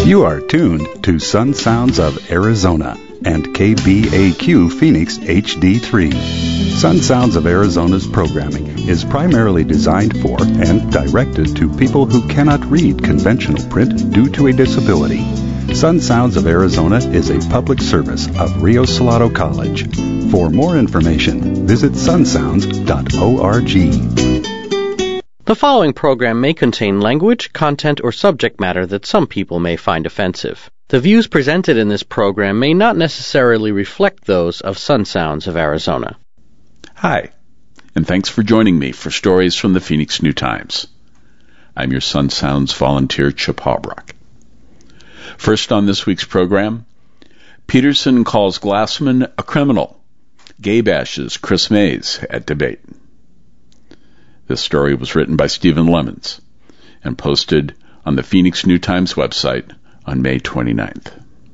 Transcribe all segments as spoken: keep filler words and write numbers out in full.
You are tuned to Sun Sounds of Arizona and K B A Q Phoenix H D three. Sun Sounds of Arizona's programming is primarily designed for and directed to people who cannot read conventional print due to a disability. Sun Sounds of Arizona is a public service of Rio Salado College. For more information, visit sun sounds dot org. The following program may contain language, content, or subject matter that some people may find offensive. The views presented in this program may not necessarily reflect those of Sun Sounds of Arizona. Hi, and thanks for joining me for stories from the Phoenix New-Times. I'm your Sun Sounds volunteer, Chip Hawbrock. First on this week's program, Peterson calls Glassman a criminal. Gay bashes Chris Mays at debate. This story was written by Stephen Lemons and posted on the Phoenix New-Times website on May twenty-ninth.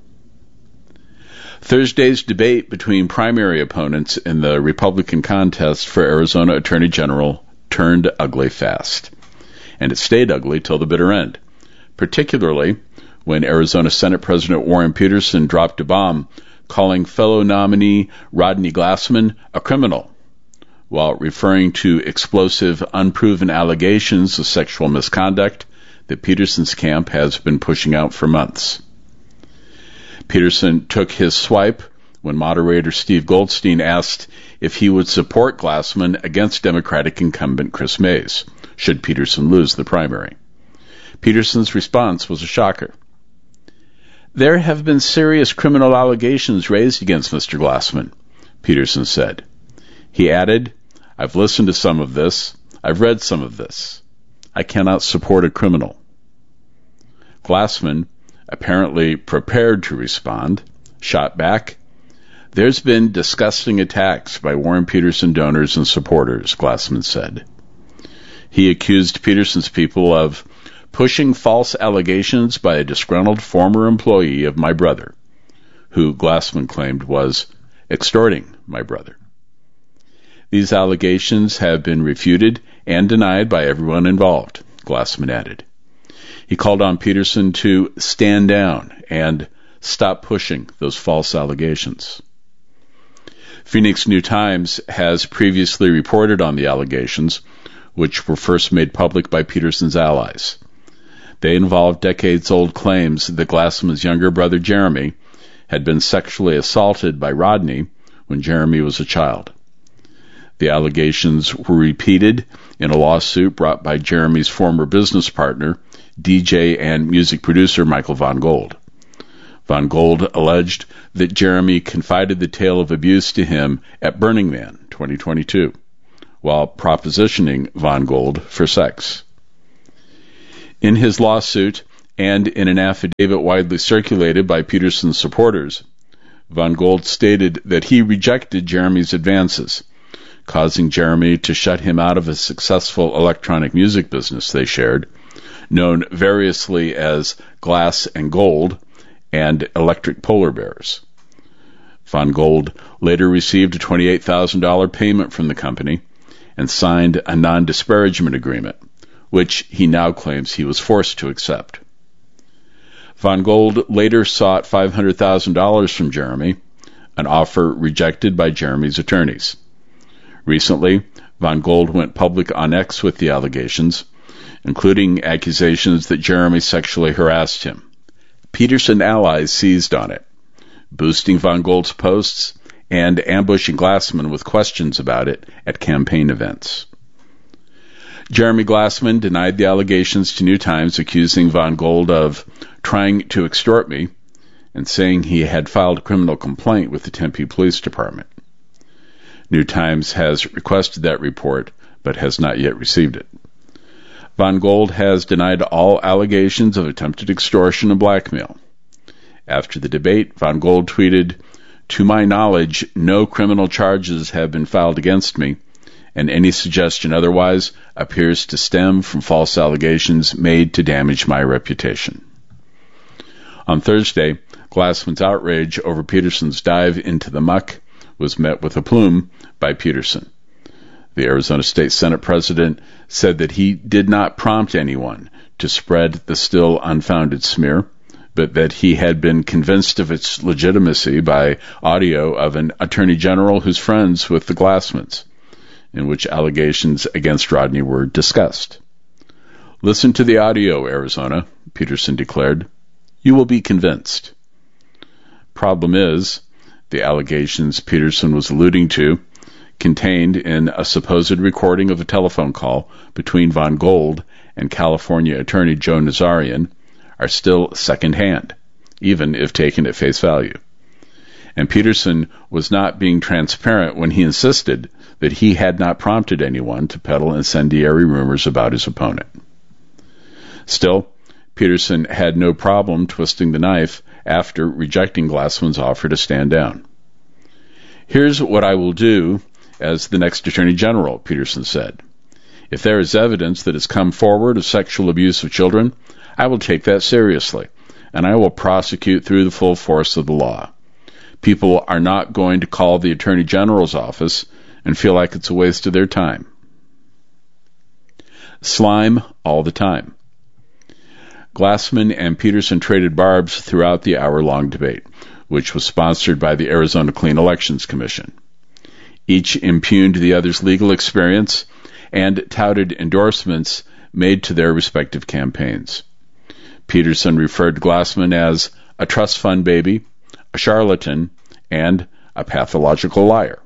Thursday's debate between primary opponents in the Republican contest for Arizona Attorney General turned ugly fast, and it stayed ugly till the bitter end, particularly when Arizona Senate President Warren Peterson dropped a bomb calling fellow nominee Rodney Glassman a criminal, while referring to explosive, unproven allegations of sexual misconduct that Peterson's camp has been pushing out for months. Peterson took his swipe when moderator Steve Goldstein asked if he would support Glassman against Democratic incumbent Chris Mays, should Peterson lose the primary. Peterson's response was a shocker. There have been serious criminal allegations raised against Mister Glassman, Peterson said. He added, I've listened to some of this. I've read some of this. I cannot support a criminal. Glassman, apparently prepared to respond, shot back. There's been disgusting attacks by Warren Peterson donors and supporters, Glassman said. He accused Peterson's people of pushing false allegations by a disgruntled former employee of my brother, who Glassman claimed was extorting my brother. These allegations have been refuted and denied by everyone involved, Glassman added. He called on Peterson to stand down and stop pushing those false allegations. Phoenix New-Times has previously reported on the allegations, which were first made public by Peterson's allies. They involved decades-old claims that Glassman's younger brother Jeremy had been sexually assaulted by Rodney when Jeremy was a child. The allegations were repeated in a lawsuit brought by Jeremy's former business partner, D J and music producer Michael Von Gold. Von Gold alleged that Jeremy confided the tale of abuse to him at Burning Man twenty twenty-two, while propositioning Von Gold for sex. In his lawsuit, and in an affidavit widely circulated by Peterson's supporters, Von Gold stated that he rejected Jeremy's advances, causing Jeremy to shut him out of a successful electronic music business they shared, known variously as Glass and Gold and Electric Polar Bears. Von Gold later received a twenty-eight thousand dollars payment from the company and signed a non-disparagement agreement, which he now claims he was forced to accept. Von Gold later sought five hundred thousand dollars from Jeremy, an offer rejected by Jeremy's attorneys. Recently, Von Gold went public on X with the allegations, including accusations that Jeremy sexually harassed him. Peterson allies seized on it, boosting Von Gold's posts and ambushing Glassman with questions about it at campaign events. Jeremy Glassman denied the allegations to New-Times, accusing Von Gold of trying to extort me and saying he had filed a criminal complaint with the Tempe Police Department. New-Times has requested that report, but has not yet received it. Von Gold has denied all allegations of attempted extortion and blackmail. After the debate, Von Gold tweeted, "To my knowledge, no criminal charges have been filed against me, and any suggestion otherwise appears to stem from false allegations made to damage my reputation." On Thursday, Glassman's outrage over Peterson's dive into the muck was met with a plume by Peterson. The Arizona State Senate president said that he did not prompt anyone to spread the still unfounded smear, but that he had been convinced of its legitimacy by audio of an attorney general who's friends with the Glassmans, in which allegations against Rodney were discussed. "Listen to the audio, Arizona," Peterson declared. "You will be convinced." Problem is, the allegations Peterson was alluding to, contained in a supposed recording of a telephone call between Von Gold and California Attorney Joe Nazarian, are still second-hand, even if taken at face value. And Peterson was not being transparent when he insisted that he had not prompted anyone to peddle incendiary rumors about his opponent. Still, Peterson had no problem twisting the knife after rejecting Glassman's offer to stand down. "Here's what I will do as the next Attorney General," Peterson said. "If there is evidence that has come forward of sexual abuse of children, I will take that seriously, and I will prosecute through the full force of the law. People are not going to call the Attorney General's office and feel like it's a waste of their time." Slime all the time. Glassman and Peterson traded barbs throughout the hour-long debate, which was sponsored by the Arizona Clean Elections Commission. Each impugned the other's legal experience and touted endorsements made to their respective campaigns. Peterson referred to Glassman as a trust fund baby, a charlatan, and a pathological liar.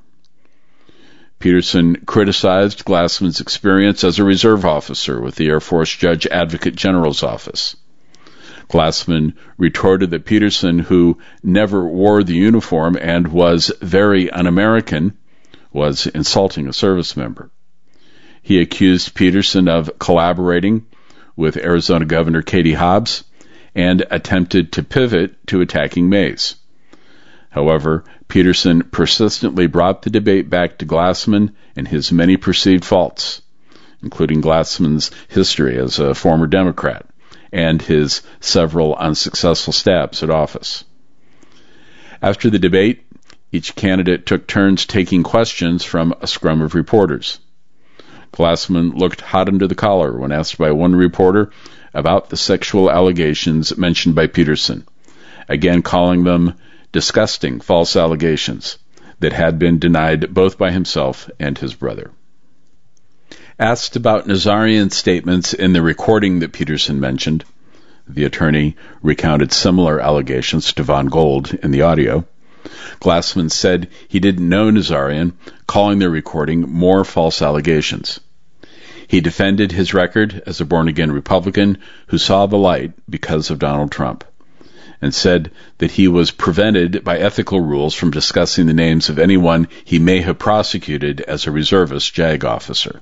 Peterson criticized Glassman's experience as a reserve officer with the Air Force Judge Advocate General's office. Glassman retorted that Peterson, who never wore the uniform and was very un-American, was insulting a service member. He accused Peterson of collaborating with Arizona Governor Katie Hobbs and attempted to pivot to attacking Mays. However, Peterson persistently brought the debate back to Glassman and his many perceived faults, including Glassman's history as a former Democrat and his several unsuccessful stabs at office. After the debate, each candidate took turns taking questions from a scrum of reporters. Glassman looked hot under the collar when asked by one reporter about the sexual allegations mentioned by Peterson, again calling them disgusting false allegations that had been denied both by himself and his brother. Asked about Nazarian's statements in the recording that Peterson mentioned, the attorney recounted similar allegations to Von Gold in the audio. Glassman said he didn't know Nazarian, calling the recording more false allegations. He defended his record as a born-again Republican who saw the light because of Donald Trump, and said that he was prevented by ethical rules from discussing the names of anyone he may have prosecuted as a reservist JAG officer.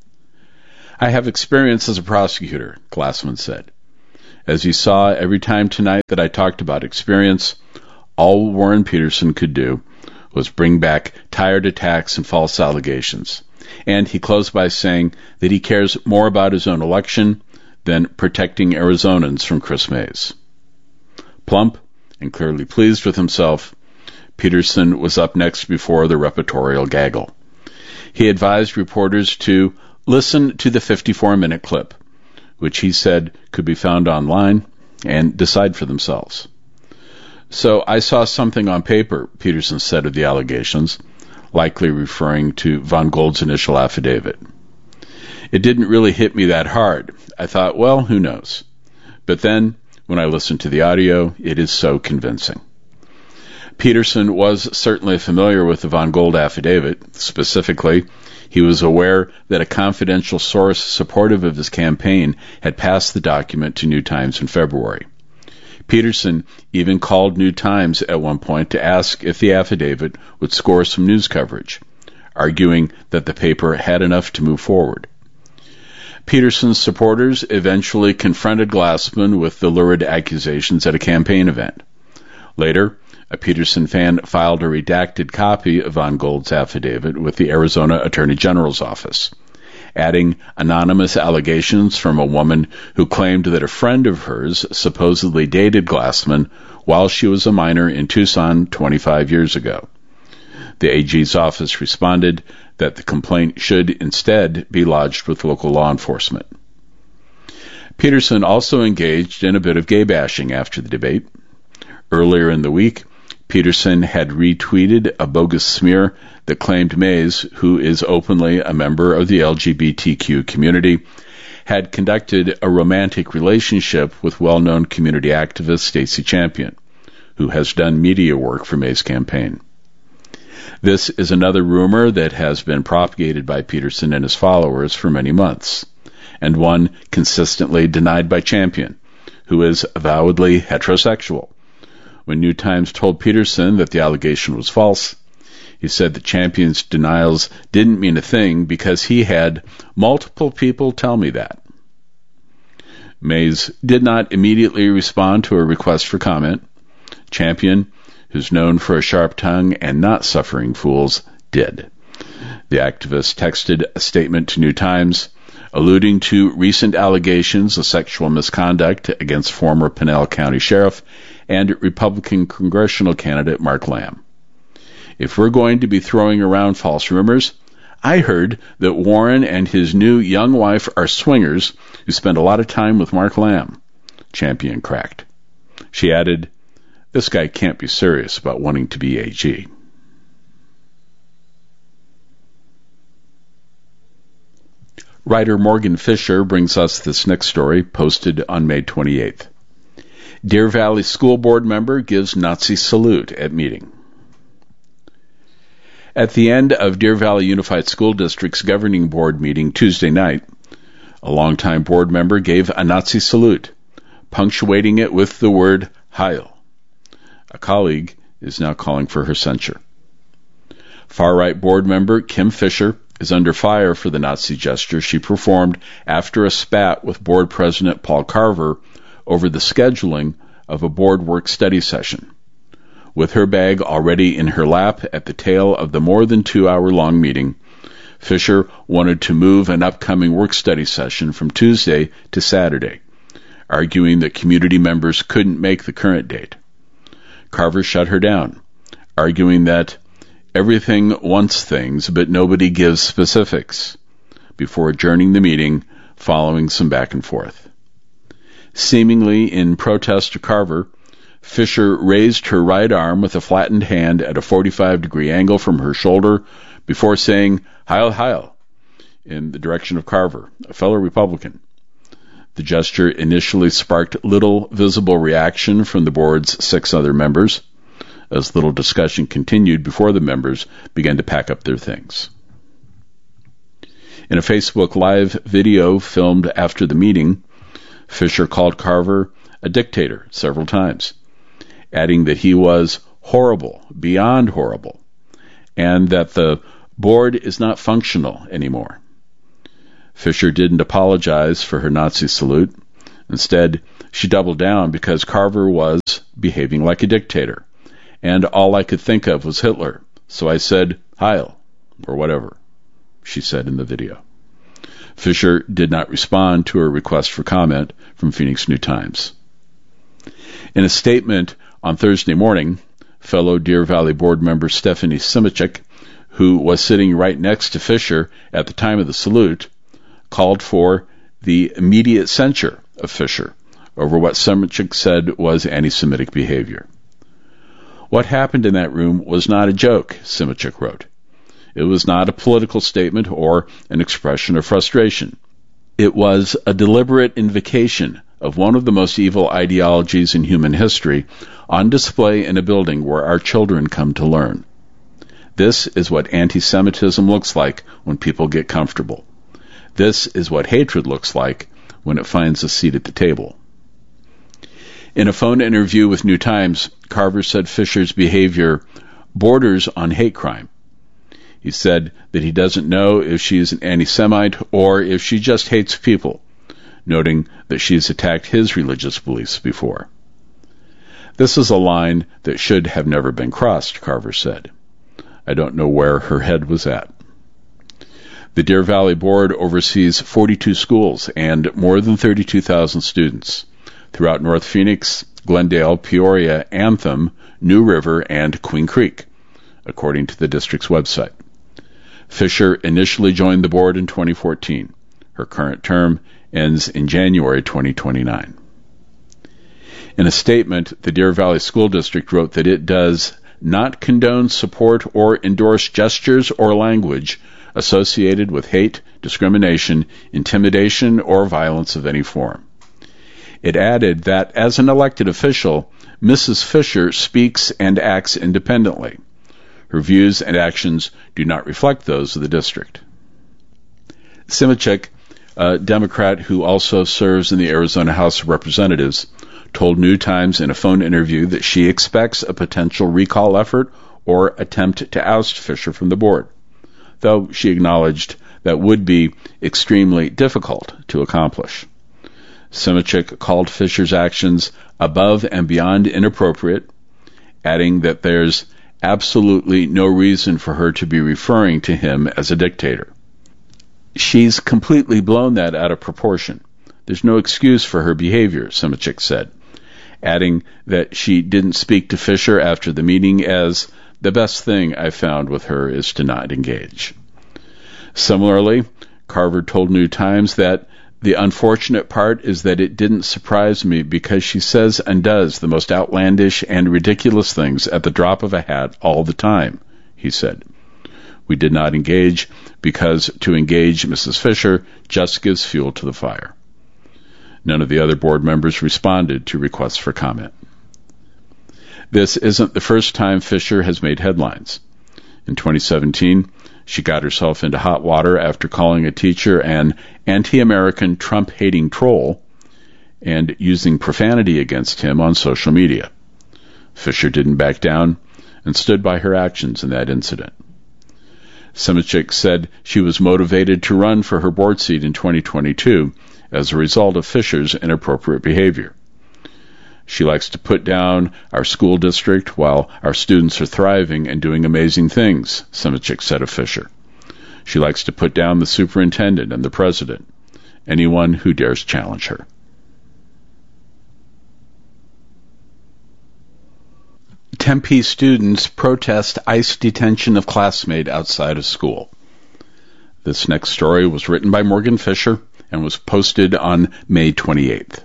"I have experience as a prosecutor," Glassman said. "As you saw every time tonight that I talked about experience, all Warren Peterson could do was bring back tired attacks and false allegations." And he closed by saying that he cares more about his own election than protecting Arizonans from Chris Mays. Plump and clearly pleased with himself, Peterson was up next before the reportorial gaggle. He advised reporters to listen to the fifty-four minute clip, which he said could be found online, and decide for themselves. "So I saw something on paper," Peterson said of the allegations, likely referring to Von Gold's initial affidavit. "It didn't really hit me that hard. I thought, well, who knows? But then, when I listened to the audio, it is so convincing." Peterson was certainly familiar with the Von Gold affidavit. Specifically, he was aware that a confidential source supportive of his campaign had passed the document to New Times in February. Peterson even called New Times at one point to ask if the affidavit would score some news coverage, arguing that the paper had enough to move forward. Peterson's supporters eventually confronted Glassman with the lurid accusations at a campaign event. Later, a Peterson fan filed a redacted copy of Von Gold's affidavit with the Arizona Attorney General's office, adding anonymous allegations from a woman who claimed that a friend of hers supposedly dated Glassman while she was a minor in Tucson twenty-five years ago. The A G's office responded that the complaint should instead be lodged with local law enforcement. Peterson also engaged in a bit of gay bashing after the debate. Earlier in the week, Peterson had retweeted a bogus smear that claimed Mays, who is openly a member of the L G B T Q community, had conducted a romantic relationship with well-known community activist Stacey Champion, who has done media work for Mays' campaign. This is another rumor that has been propagated by Peterson and his followers for many months, and one consistently denied by Champion, who is avowedly heterosexual. When New Times told Peterson that the allegation was false, he said that Champion's denials didn't mean a thing because he had multiple people tell me that. Mays did not immediately respond to a request for comment. Champion, who's known for a sharp tongue and not suffering fools, did. The activist texted a statement to New Times, alluding to recent allegations of sexual misconduct against former Pinell County Sheriff and Republican congressional candidate Mark Lamb. If we're going to be throwing around false rumors, I heard that Warren and his new young wife are swingers who spend a lot of time with Mark Lamb, Champion cracked. She added, "This guy can't be serious about wanting to be A G." Writer Morgan Fisher brings us this next story, posted on May twenty-eighth. Deer Valley School Board member gives Nazi salute at meeting. At the end of Deer Valley Unified School District's governing board meeting Tuesday night, a longtime board member gave a Nazi salute, punctuating it with the word Heil. A colleague is now calling for her censure. Far-right board member Kim Fisher is under fire for the Nazi gesture she performed after a spat with board president Paul Carver over the scheduling of a board work study session. With her bag already in her lap at the tail of the more than two-hour-long meeting, Fisher wanted to move an upcoming work study session from Tuesday to Saturday, arguing that community members couldn't make the current date. Carver shut her down, arguing that everything wants things, but nobody gives specifics, before adjourning the meeting following some back and forth. Seemingly in protest to Carver, Fisher raised her right arm with a flattened hand at a forty-five degree angle from her shoulder before saying, "Heil, Heil," in the direction of Carver, a fellow Republican. The gesture initially sparked little visible reaction from the board's six other members, as little discussion continued before the members began to pack up their things. In a Facebook Live video filmed after the meeting, Fisher called Carver a dictator several times, adding that he was horrible, beyond horrible, and that the board is not functional anymore. Fisher didn't apologize for her Nazi salute. Instead, she doubled down because Carver was behaving like a dictator, and all I could think of was Hitler, so I said, "Heil," or whatever, she said in the video. Fisher did not respond to a request for comment from Phoenix New Times. In a statement on Thursday morning, fellow Deer Valley board member Stephanie Simichek, who was sitting right next to Fisher at the time of the salute, called for the immediate censure of Fisher over what Simichek said was anti-Semitic behavior. "What happened in that room was not a joke," Simichek wrote. "It was not a political statement or an expression of frustration. It was a deliberate invocation of one of the most evil ideologies in human history on display in a building where our children come to learn. This is what anti-Semitism looks like when people get comfortable. This is what hatred looks like when it finds a seat at the table." In a phone interview with New Times, Carver said Fisher's behavior borders on hate crime. He said that he doesn't know if she is an anti-Semite or if she just hates people, noting that she has attacked his religious beliefs before. "This is a line that should have never been crossed," Carver said. "I don't know where her head was at." The Deer Valley Board oversees forty-two schools and more than thirty-two thousand students throughout North Phoenix, Glendale, Peoria, Anthem, New River, and Queen Creek, according to the district's website. Fisher initially joined the board in twenty fourteen. Her current term ends in January twenty twenty-nine. In a statement, the Deer Valley School District wrote that it does not condone, support, or endorse gestures or language associated with hate, discrimination, intimidation, or violence of any form. It added that as an elected official, Missus Fisher speaks and acts independently. Her views and actions do not reflect those of the district. Simichek, a Democrat who also serves in the Arizona House of Representatives, told New Times in a phone interview that she expects a potential recall effort or attempt to oust Fisher from the board, though she acknowledged that would be extremely difficult to accomplish. Simichek called Fisher's actions above and beyond inappropriate, adding that there's absolutely no reason for her to be referring to him as a dictator. She's completely blown that out of proportion. There's no excuse for her behavior, Simichek said, adding that she didn't speak to Fisher after the meeting as the best thing I found with her is to not engage. Similarly, Carver told New Times that the unfortunate part is that it didn't surprise me because she says and does the most outlandish and ridiculous things at the drop of a hat all the time, he said. We did not engage because to engage Missus Fisher just gives fuel to the fire. None of the other board members responded to requests for comment. This isn't the first time Fisher has made headlines. In twenty seventeen, she got herself into hot water after calling a teacher an anti-American Trump-hating troll and using profanity against him on social media. Fisher didn't back down and stood by her actions in that incident. Simichek said she was motivated to run for her board seat in twenty twenty-two as a result of Fisher's inappropriate behavior. She likes to put down our school district while our students are thriving and doing amazing things, Simichek said of Fisher. She likes to put down the superintendent and the president, anyone who dares challenge her. Tempe students protest ICE detention of classmate outside of school. This next story was written by Morgan Fisher and was posted on May twenty-eighth.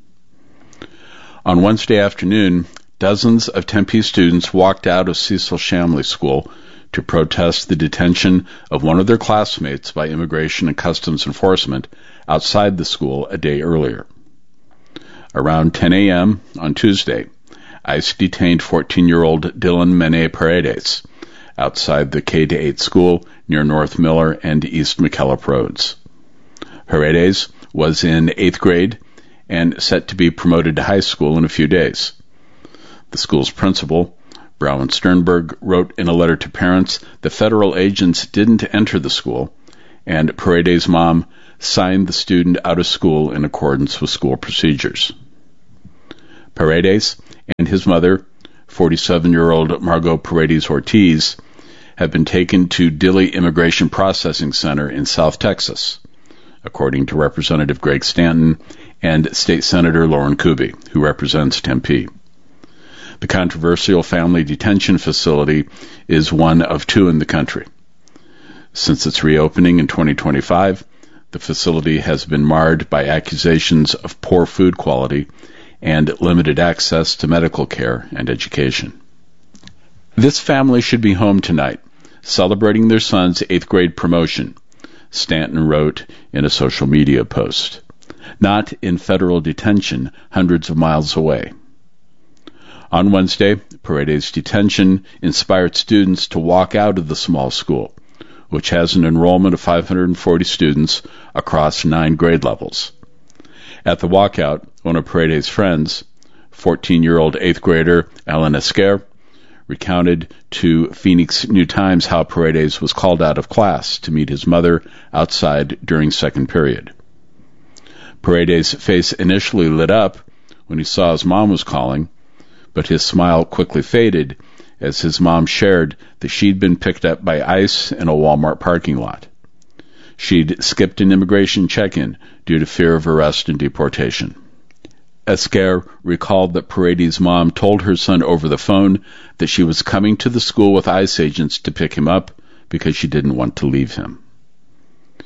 On Wednesday afternoon, dozens of Tempe students walked out of Cecil Shamley School to protest the detention of one of their classmates by Immigration and Customs Enforcement outside the school a day earlier. Around ten a.m. on Tuesday, ICE detained fourteen-year-old Dylan Mene Paredes outside the K eight school near North Miller and East McKellar Roads. Paredes was in eighth grade and set to be promoted to high school in a few days. The school's principal, Brown Sternberg, wrote in a letter to parents that federal agents didn't enter the school, and Paredes' mom signed the student out of school in accordance with school procedures. Paredes and his mother, forty-seven-year-old Margot Paredes Ortiz, have been taken to Dilley Immigration Processing Center in South Texas, according to Representative Greg Stanton and State Senator Lauren Kuby, who represents Tempe. The controversial family detention facility is one of two in the country. Since its reopening in twenty twenty-five, the facility has been marred by accusations of poor food quality and limited access to medical care and education. This family should be home tonight, celebrating their son's eighth grade promotion, Stanton wrote in a social media post. Not in federal detention hundreds of miles away. On Wednesday, Paredes' detention inspired students to walk out of the small school, which has an enrollment of five hundred forty students across nine grade levels. At the walkout, one of Paredes' friends, fourteen-year-old eighth grader Alan Esquer, recounted to Phoenix New Times how Paredes was called out of class to meet his mother outside during second period. Paredes' face initially lit up when he saw his mom was calling, but his smile quickly faded as his mom shared that she'd been picked up by ICE in a Walmart parking lot. She'd skipped an immigration check-in due to fear of arrest and deportation. Esquer recalled that Paredes' mom told her son over the phone that she was coming to the school with ICE agents to pick him up because she didn't want to leave him.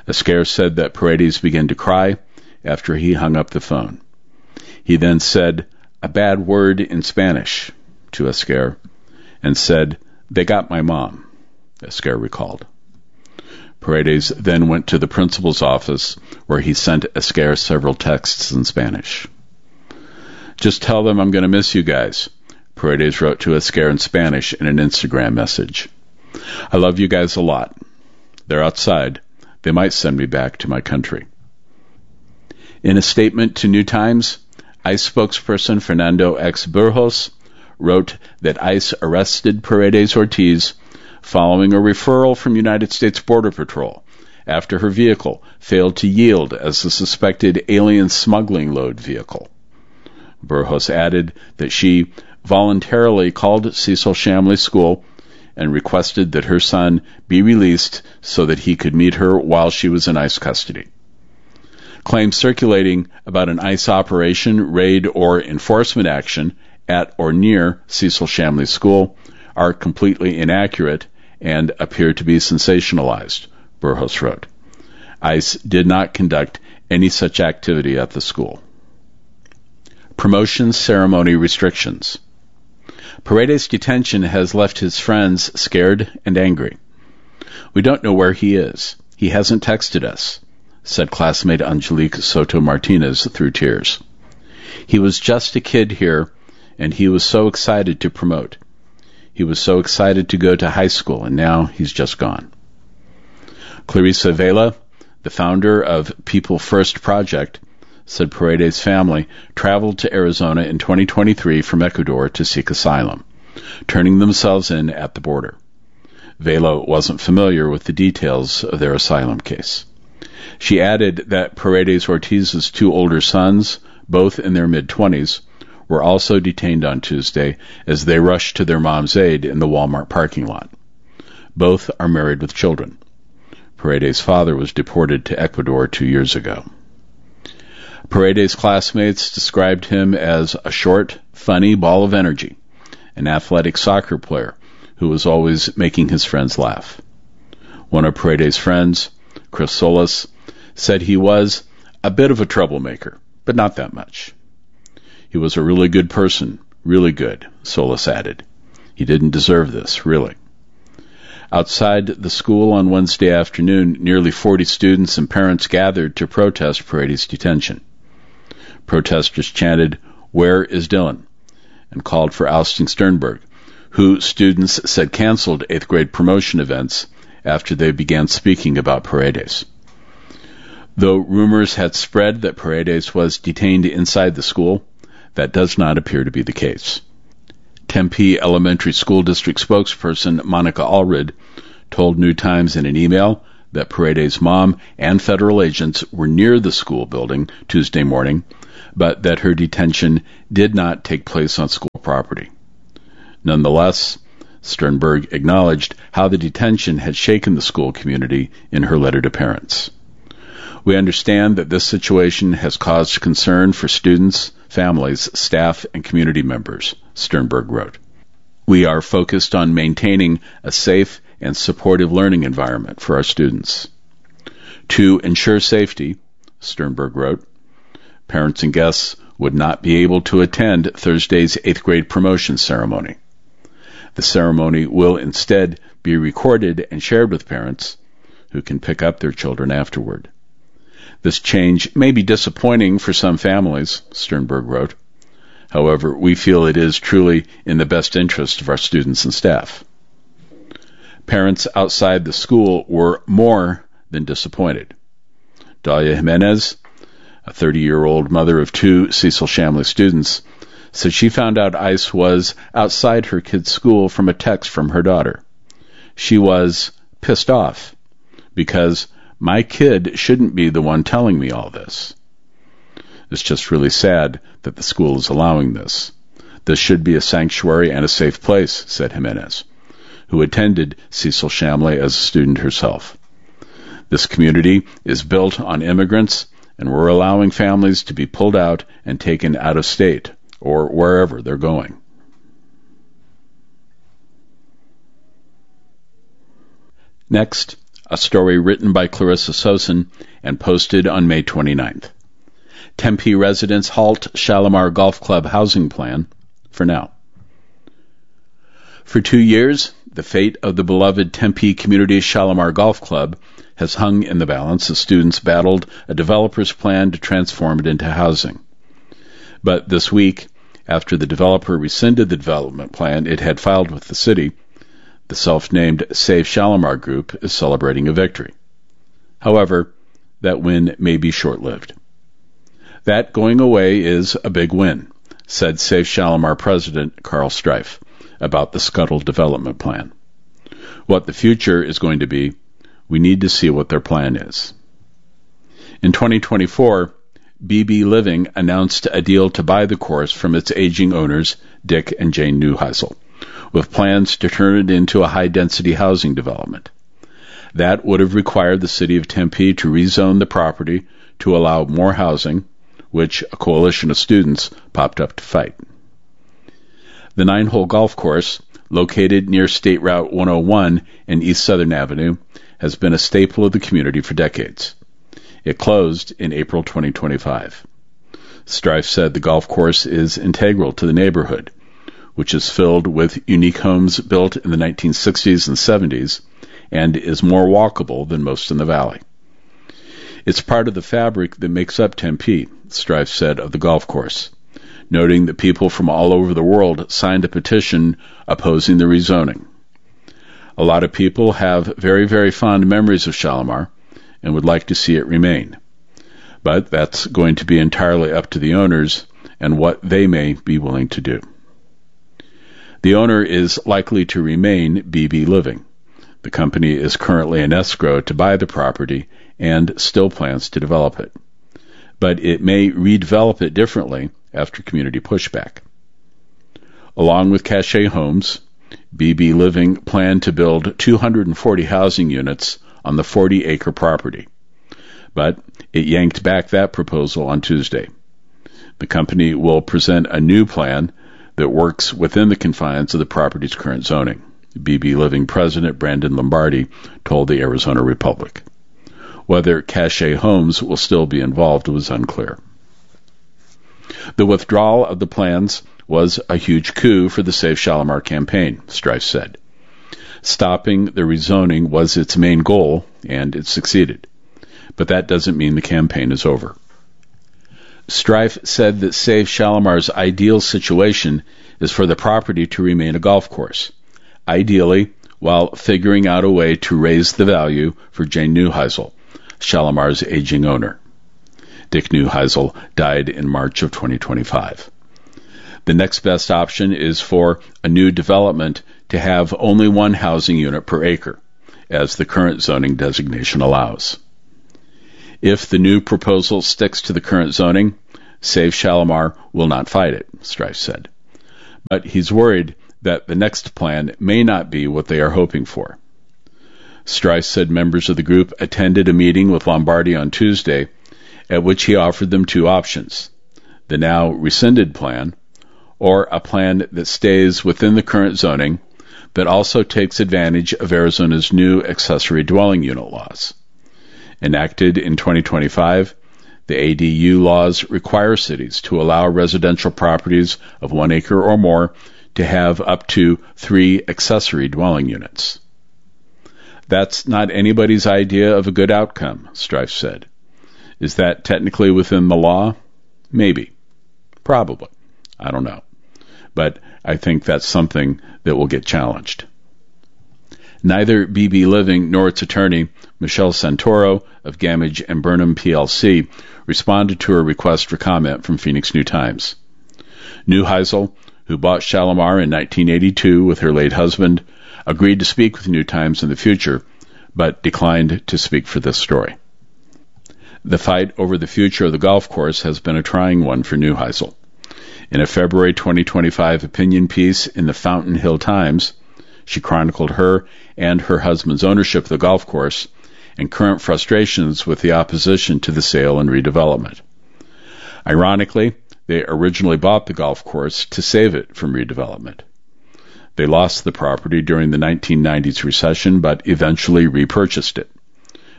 Esquer said that Paredes began to cry after he hung up the phone. He then said a bad word in Spanish to Esquer and said, "They got my mom," Esquer recalled. Paredes then went to the principal's office where he sent Esquer several texts in Spanish. "Just tell them I'm going to miss you guys," Paredes wrote to Esquer in Spanish in an Instagram message. "I love you guys a lot. They're outside. They might send me back to my country." In a statement to New Times, ICE spokesperson Fernando X. Burgos wrote that ICE arrested Paredes Ortiz following a referral from United States Border Patrol after her vehicle failed to yield as the suspected alien smuggling load vehicle. Burgos added that she voluntarily called Cecil Shamley School and requested that her son be released so that he could meet her while she was in ICE custody. Claims circulating about an ICE operation, raid, or enforcement action at or near Cecil Shamley School are completely inaccurate and appear to be sensationalized, Burgos wrote. ICE did not conduct any such activity at the school. Promotion ceremony restrictions. Paredes' detention has left his friends scared and angry. "We don't know where he is. He hasn't texted us," said classmate Angelique Soto Martinez through tears. "He was just a kid here, and he was so excited to promote. He was so excited to go to high school, and now he's just gone." Clarissa Vela, the founder of People First Project, said Paredes' family traveled to Arizona in twenty twenty-three from Ecuador to seek asylum, turning themselves in at the border. Vela wasn't familiar with the details of their asylum case. She added that Paredes Ortiz's two older sons, both in their mid-twenties, were also detained on Tuesday as they rushed to their mom's aid in the Walmart parking lot. Both are married with children. Paredes' father was deported to Ecuador two years ago. Paredes' classmates described him as a short, funny ball of energy, an athletic soccer player who was always making his friends laugh. One of Paredes' friends, Chris Solis, said he was a bit of a troublemaker, but not that much. "He was a really good person, really good," Solis added. "He didn't deserve this, really." Outside the school on Wednesday afternoon, nearly forty students and parents gathered to protest Paredes' detention. Protesters chanted, "Where is Dylan?" and called for ousting Sternberg, who students said canceled eighth grade promotion events after they began speaking about Paredes. Though rumors had spread that Paredes was detained inside the school, that does not appear to be the case. Tempe Elementary School District spokesperson Monica Allred told New Times in an email that Paredes' mom and federal agents were near the school building Tuesday morning, but that her detention did not take place on school property. Nonetheless, Sternberg acknowledged how the detention had shaken the school community in her letter to parents. "We understand that this situation has caused concern for students, families, staff, and community members," Sternberg wrote. "We are focused on maintaining a safe and supportive learning environment for our students. To ensure safety," Sternberg wrote, "parents and guests would not be able to attend Thursday's eighth grade promotion ceremony. The ceremony will instead be recorded and shared with parents, who can pick up their children afterward. This change may be disappointing for some families," Sternberg wrote. "However, we feel it is truly in the best interest of our students and staff." Parents outside the school were more than disappointed. Dalia Jimenez, a thirty-year-old mother of two Cecil Shamley students, said she found out ICE was outside her kid's school from a text from her daughter. She was pissed off because my kid shouldn't be the one telling me all this. It's just really sad that the school is allowing this. This should be a sanctuary and a safe place, said Jimenez, who attended Cecil Shamley as a student herself. This community is built on immigrants, and we're allowing families to be pulled out and taken out of state, or wherever they're going. Next, a story written by Clarissa Sosin and posted on May twenty-ninth. Tempe residents halt Shalimar Golf Club housing plan for now. For two years, the fate of the beloved Tempe Community Shalimar Golf Club has hung in the balance as students battled a developer's plan to transform it into housing. But this week, after the developer rescinded the development plan it had filed with the city, the self-named Save Shalimar Group is celebrating a victory. However, that win may be short-lived. That going away is a big win, said Save Shalimar President Carl Strife about the scuttled development plan. What the future is going to be, we need to see what their plan is. In twenty twenty-four, B B Living announced a deal to buy the course from its aging owners, Dick and Jane Neuheisel, with plans to turn it into a high-density housing development. That would have required the city of Tempe to rezone the property to allow more housing, which a coalition of students popped up to fight. The nine-hole golf course, located near State Route one oh one and East Southern Avenue, has been a staple of the community for decades. It closed in April twenty twenty-five. Strife said the golf course is integral to the neighborhood, which is filled with unique homes built in the nineteen sixties and seventies and is more walkable than most in the valley. It's part of the fabric that makes up Tempe, Strife said of the golf course, noting that people from all over the world signed a petition opposing the rezoning. A lot of people have very, very fond memories of Shalimar and would like to see it remain. But that's going to be entirely up to the owners and what they may be willing to do. The owner is likely to remain B B Living. The company is currently in escrow to buy the property and still plans to develop it. But it may redevelop it differently after community pushback. Along with Cachet Homes, B B Living planned to build two hundred forty housing units on the forty-acre property, but it yanked back that proposal on Tuesday. The company will present a new plan that works within the confines of the property's current zoning, B B Living President Brandon Lombardi told the Arizona Republic. Whether Cachet Homes will still be involved was unclear. The withdrawal of the plans was a huge coup for the Save Shalimar campaign, Strife said. Stopping the rezoning was its main goal, and it succeeded. But that doesn't mean the campaign is over. Strife said that Save Shalimar's ideal situation is for the property to remain a golf course, ideally while figuring out a way to raise the value for Jane Neuheisel, Shalimar's aging owner. Dick Neuheisel died in March of twenty twenty-five. The next best option is for a new development to have only one housing unit per acre, as the current zoning designation allows. If the new proposal sticks to the current zoning, Save Shalimar will not fight it, Strife said. But he's worried that the next plan may not be what they are hoping for. Strife said members of the group attended a meeting with Lombardi on Tuesday, at which he offered them two options: the now rescinded plan, or a plan that stays within the current zoning but also takes advantage of Arizona's new accessory dwelling unit laws. Enacted in twenty twenty-five, the A D U laws require cities to allow residential properties of one acre or more to have up to three accessory dwelling units. That's not anybody's idea of a good outcome, Strife said. Is that technically within the law? Maybe. Probably. I don't know. But I think that's something that will get challenged. Neither B B Living nor its attorney, Michelle Santoro of Gamage and Burnham P L C, responded to a request for comment from Phoenix New Times. Neuheisel, who bought Shalimar in nineteen eighty-two with her late husband, agreed to speak with New Times in the future, but declined to speak for this story. The fight over the future of the golf course has been a trying one for Neuheisel. In a February twenty twenty-five opinion piece in the Fountain Hill Times, she chronicled her and her husband's ownership of the golf course and current frustrations with the opposition to the sale and redevelopment. Ironically, they originally bought the golf course to save it from redevelopment. They lost the property during the nineteen nineties recession, but eventually repurchased it.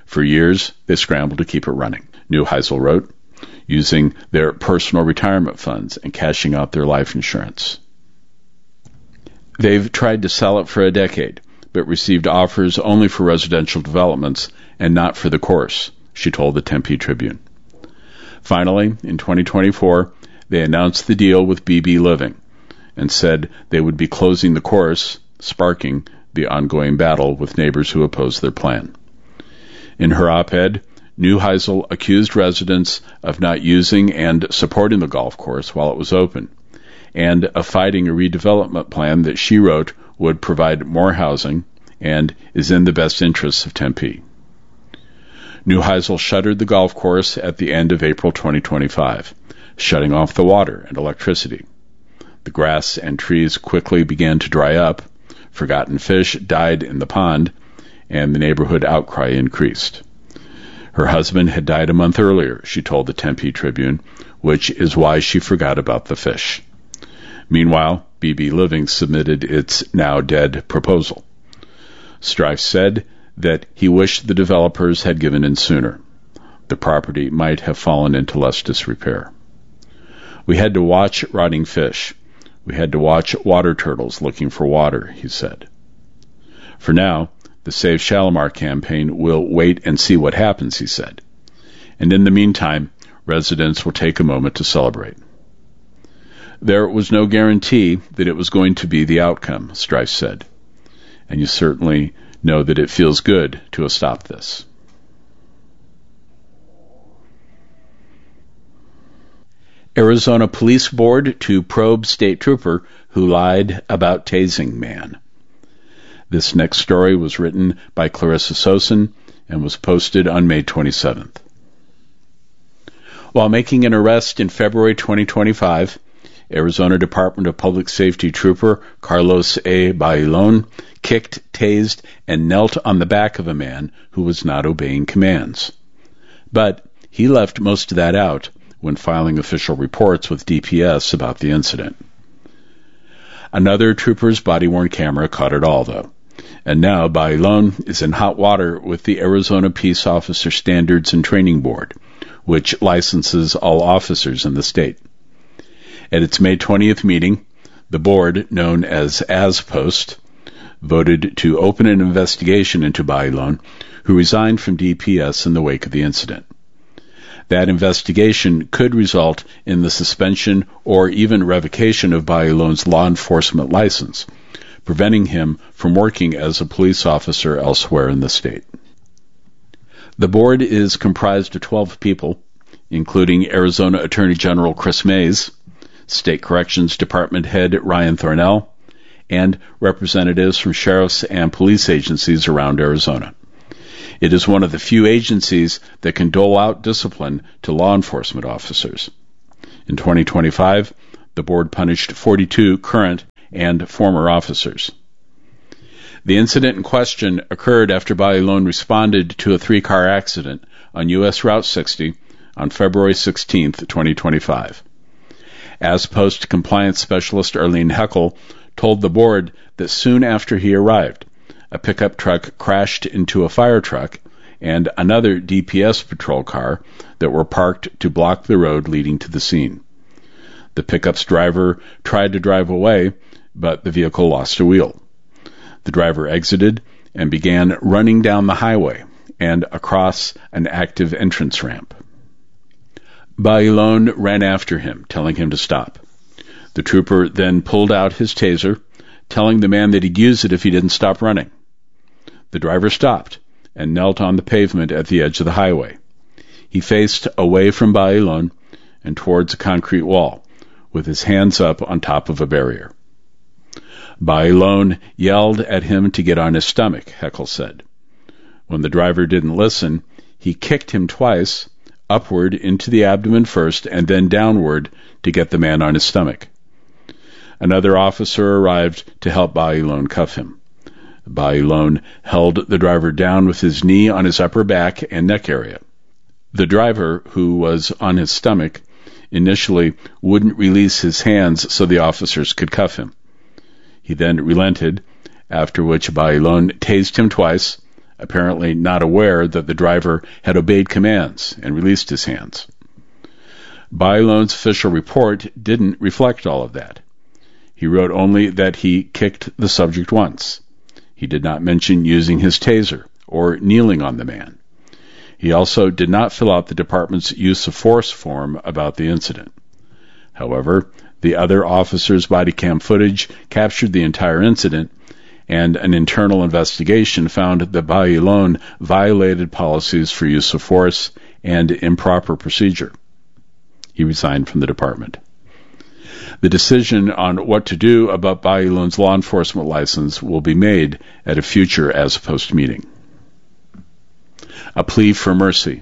For years, they scrambled to keep it running. Neuheisel wrote, using their personal retirement funds and cashing out their life insurance. They've tried to sell it for a decade, but received offers only for residential developments and not for the course, she told the Tempe Tribune. Finally, in twenty twenty-four, they announced the deal with B B Living and said they would be closing the course, sparking the ongoing battle with neighbors who opposed their plan. In her op-ed, Neuheisel accused residents of not using and supporting the golf course while it was open, and of fighting a redevelopment plan that she wrote would provide more housing and is in the best interests of Tempe. Neuheisel shuttered the golf course at the end of April twenty twenty-five, shutting off the water and electricity. The grass and trees quickly began to dry up, forgotten fish died in the pond, and the neighborhood outcry increased. Her husband had died a month earlier, she told the Tempe Tribune, which is why she forgot about the fish. Meanwhile, B B Living submitted its now-dead proposal. Strife said that he wished the developers had given in sooner. The property might have fallen into less disrepair. We had to watch rotting fish. We had to watch water turtles looking for water, he said. For now, the Save Shalimar campaign will wait and see what happens, he said. And in the meantime, residents will take a moment to celebrate. There was no guarantee that it was going to be the outcome, Strife said. And you certainly know that it feels good to have stopped this. Arizona Police Board to probe state trooper who lied about tasing man. This next story was written by Clarissa Sosin and was posted on May twenty-seventh. While making an arrest in February twenty twenty-five, Arizona Department of Public Safety Trooper Carlos A. Bailon kicked, tased, and knelt on the back of a man who was not obeying commands. But he left most of that out when filing official reports with D P S about the incident. Another trooper's body-worn camera caught it all, though. And now Bailon is in hot water with the Arizona Peace Officer Standards and Training Board, which licenses all officers in the state. At its May twentieth meeting, the board, known as ASPOST, voted to open an investigation into Bailon, who resigned from D P S in the wake of the incident. That investigation could result in the suspension or even revocation of Bailon's law enforcement license, preventing him from working as a police officer elsewhere in the state. The board is comprised of twelve people, including Arizona Attorney General Chris Mays, State Corrections Department Head Ryan Thornell, and representatives from sheriff's and police agencies around Arizona. It is one of the few agencies that can dole out discipline to law enforcement officers. In twenty twenty-five, the board punished forty-two current and former officers. The incident in question occurred after Bailon responded to a three-car accident on U S Route sixty on February sixteenth, twenty twenty-five. As Post Compliance Specialist Arlene Heckel told the board that soon after he arrived, a pickup truck crashed into a fire truck and another D P S patrol car that were parked to block the road leading to the scene. The pickup's driver tried to drive away, but the vehicle lost a wheel. The driver exited and began running down the highway and across an active entrance ramp. Bailon ran after him, telling him to stop. The trooper then pulled out his taser, telling the man that he'd use it if he didn't stop running. The driver stopped and knelt on the pavement at the edge of the highway. He faced away from Bailon and towards a concrete wall, with his hands up on top of a barrier. Bailon yelled at him to get on his stomach, Heckel said. When the driver didn't listen, he kicked him twice, upward into the abdomen first and then downward to get the man on his stomach. Another officer arrived to help Bailon cuff him. Bailon held the driver down with his knee on his upper back and neck area. The driver, who was on his stomach, initially wouldn't release his hands so the officers could cuff him. He then relented, after which Bailon tased him twice, apparently not aware that the driver had obeyed commands and released his hands. Bailon's official report didn't reflect all of that. He wrote only that he kicked the subject once. He did not mention using his taser or kneeling on the man. He also did not fill out the department's use of force form about the incident. However, the other officers' body cam footage captured the entire incident, and an internal investigation found that Bailon violated policies for use of force and improper procedure. He resigned from the department. The decision on what to do about Bailon's law enforcement license will be made at a future as post meeting. A plea for mercy.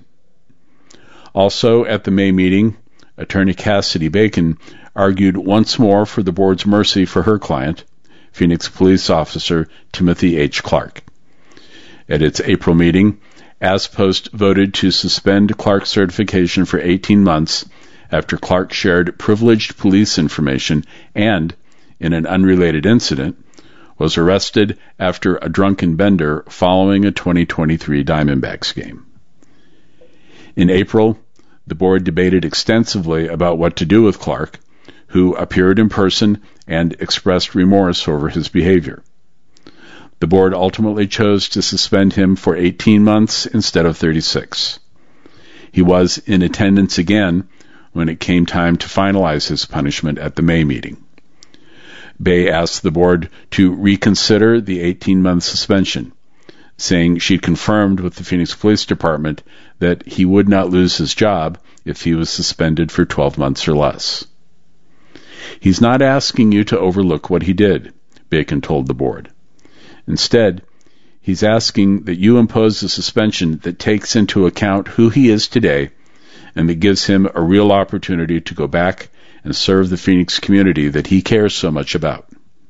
Also at the May meeting, Attorney Cassidy Bacon argued once more for the board's mercy for her client, Phoenix police officer Timothy H. Clark. At its April meeting, ASPOST voted to suspend Clark's certification for eighteen months after Clark shared privileged police information and, in an unrelated incident, was arrested after a drunken bender following a twenty twenty-three Diamondbacks game. In April, the board debated extensively about what to do with Clark, who appeared in person and expressed remorse over his behavior. The board ultimately chose to suspend him for eighteen months instead of thirty-six. He was in attendance again when it came time to finalize his punishment at the May meeting. Bay asked the board to reconsider the eighteen-month suspension, saying she'd confirmed with the Phoenix Police Department that he would not lose his job if he was suspended for twelve months or less. He's not asking you to overlook what he did, Bacon told the board. Instead, he's asking that you impose a suspension that takes into account who he is today and that gives him a real opportunity to go back and serve the Phoenix community that he cares so much about.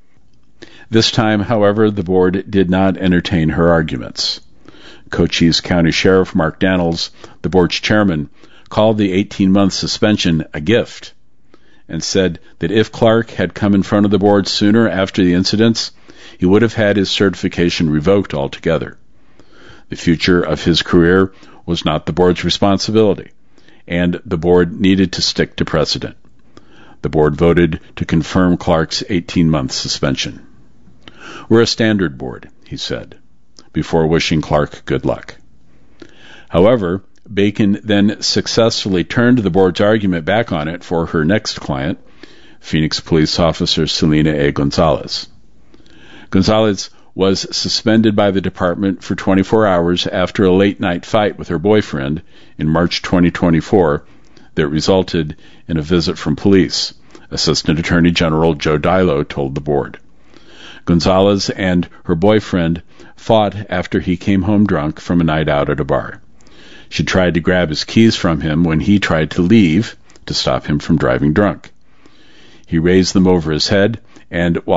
This time, however, the board did not entertain her arguments. Cochise County Sheriff Mark Daniels, the board's chairman, called the eighteen-month suspension a gift and said that if Clark had come in front of the board sooner after the incidents, he would have had his certification revoked altogether. The future of his career was not the board's responsibility, and the board needed to stick to precedent. The board voted to confirm Clark's eighteen-month suspension. We're a standard board, he said, before wishing Clark good luck. However, Bacon then successfully turned the board's argument back on it for her next client, Phoenix police officer Selena A. Gonzalez. Gonzalez was suspended by the department for twenty-four hours after a late-night fight with her boyfriend in March twenty twenty-four that resulted in a visit from police, Assistant Attorney General Joe Dilo told the board. Gonzalez and her boyfriend fought after he came home drunk from a night out at a bar. She tried to grab his keys from him when he tried to leave to stop him from driving drunk. He raised them over his head, and while